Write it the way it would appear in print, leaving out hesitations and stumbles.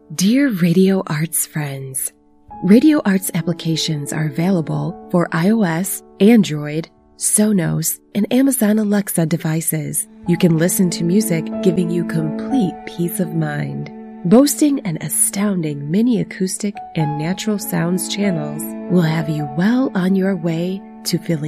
Dear Radio Arts friends, Radio Arts applications are available for iOS, Android, Sonos, and Amazon Alexa devices. You can listen to music, giving you complete peace of mind. Boasting an astounding mini acoustic and natural sounds channels will have you well on your way to feeling